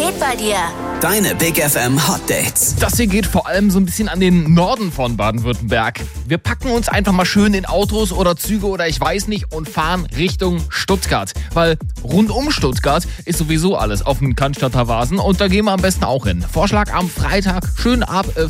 geht bei dir? Deine Big FM Hot Dates. Das hier geht vor allem so ein bisschen an den Norden von Baden-Württemberg. Wir packen uns einfach mal schön in Autos oder Züge oder ich weiß nicht und fahren Richtung Stuttgart. Weil rund um Stuttgart ist sowieso alles auf dem Cannstatter Wasen und da gehen wir am besten auch hin. Vorschlag am Freitag, schön ab